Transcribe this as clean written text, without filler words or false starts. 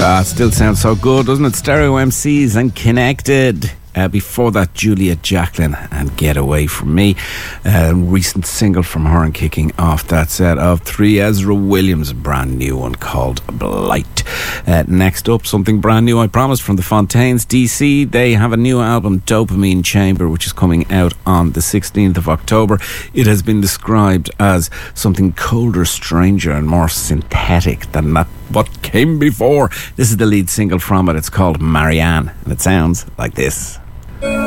It still sounds so good, doesn't it? Stereo MCs and Connected. Before that, Julia Jacklin and Get Away From Me. Recent single from her and kicking off that set of 3, Ezra Williams, a brand new one called Blight. Next up, something brand new, I promised, from the Fontaines DC. They have a new album, Dopamine Chamber, which is coming out on the 16th of October. It has been described as something colder, stranger and more synthetic than what came before. This is the lead single from it. It's called Marianne and it sounds like this.